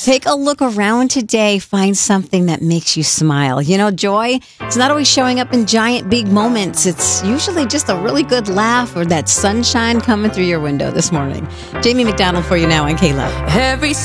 Take a look around today. Find something that makes you smile. You know, joy, it's not always showing up in giant, big moments. It's usually just a really good laugh or that sunshine coming through your window this morning. Jamie McDonald for you now on K-Love. Every